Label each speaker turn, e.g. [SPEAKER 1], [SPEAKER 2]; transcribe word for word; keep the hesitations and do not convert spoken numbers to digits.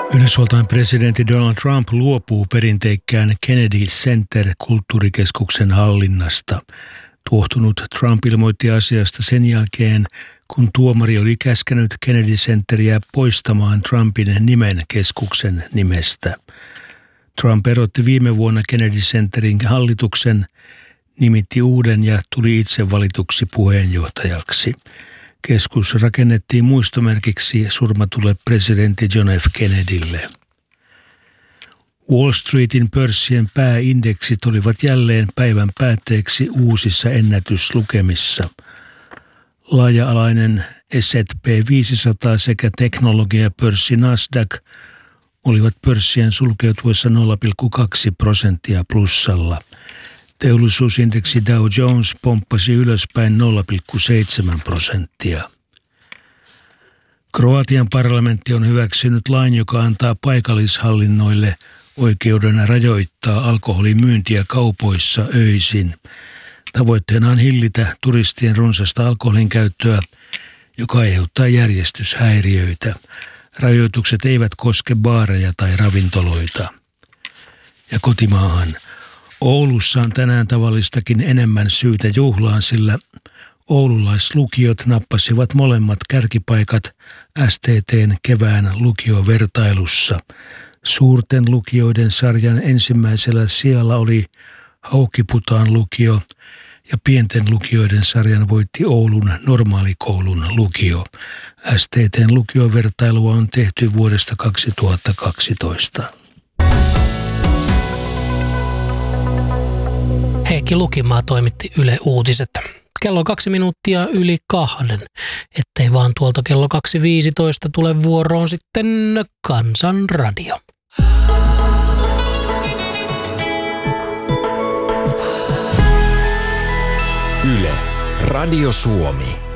[SPEAKER 1] Yhdysvaltain presidentti Donald Trump luopuu perinteikkään Kennedy Center-kulttuurikeskuksen hallinnasta. Tuohtunut Trump ilmoitti asiasta sen jälkeen, kun tuomari oli käskenyt Kennedy Centeriä poistamaan Trumpin nimen keskuksen nimestä. Trump erotti viime vuonna Kennedy Centerin hallituksen, nimitti uuden ja tuli itse valituksi puheenjohtajaksi. Keskus rakennettiin muistomerkiksi surmatulle presidentti John F. Kennedylle. Wall Streetin pörssien pääindeksit olivat jälleen päivän päätteeksi uusissa ennätyslukemissa. Laaja-alainen S and P viisisataa sekä teknologiapörssi Nasdaq olivat pörssien sulkeutuessa nolla pilkku kaksi prosenttia plussalla. Teollisuusindeksi Dow Jones pomppasi ylöspäin nolla pilkku seitsemän prosenttia. Kroatian parlamentti on hyväksynyt lain, joka antaa paikallishallinnoille oikeuden rajoittaa alkoholimyyntiä kaupoissa öisin. Tavoitteena on hillitä turistien runsasta alkoholin käyttöä, joka aiheuttaa järjestyshäiriöitä. Rajoitukset eivät koske baareja tai ravintoloita. Ja kotimaahan. Oulussa on tänään tavallistakin enemmän syytä juhlaan, sillä oululaislukiot nappasivat molemmat kärkipaikat S T T:n kevään lukiovertailussa. Suurten lukioiden sarjan ensimmäisellä sijalla oli Haukiputaan lukio ja pienten lukioiden sarjan voitti Oulun normaalikoulun lukio. S T T:n lukiovertailua on tehty vuodesta kaksituhattakaksitoista.
[SPEAKER 2] Heikki Lukimaa toimitti Yle Uutiset. Kello kaksi minuuttia yli kahden, ettei vaan tuolta kello kaksi viisitoista tule vuoroon sitten Kansanradio.
[SPEAKER 3] Yle, Radio Suomi.